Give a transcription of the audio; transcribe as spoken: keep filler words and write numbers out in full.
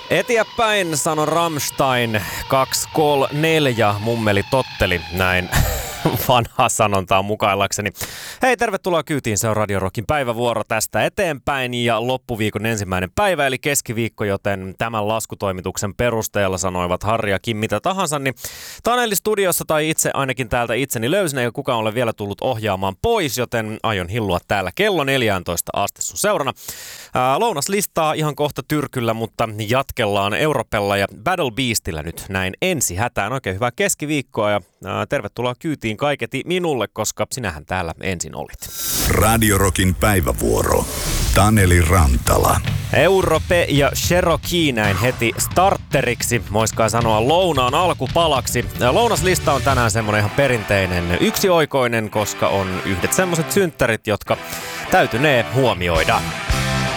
Eteenpäin sano Rammstein kaksi kolme neljä mummeli totteli, näin vanhaa sanontaa mukaillakseni. Hei, tervetuloa kyytiin, se on Radio Rockin päivävuoro tästä eteenpäin ja loppuviikon ensimmäinen päivä eli keskiviikko, joten tämän laskutoimituksen perusteella sanoivat Harri ja Kim mitä tahansa, niin Taneli studiossa tai itse ainakin täältä itseni löysin, eikä kukaan ole vielä tullut ohjaamaan pois, joten aion hillua täällä kello neljätoista asti sun seurana. Ää, lounaslistaa ihan kohta tyrkyllä, mutta jatkellaan Europella ja Battle Beastillä nyt näin ensi hätään. Oikein hyvää keskiviikkoa ja ää, tervetuloa kyytiin kaiketi minulle, koska sinähän täällä ensin olit. Radio Rockin päivävuoro. Taneli Rantala. Europe ja Cherokee näin heti starteriksi, voisikaan sanoa lounaan alkupalaksi. Lounaslista on tänään semmoinen ihan perinteinen yksioikoinen, koska on yhdet semmoiset synttärit, jotka täytynee huomioida.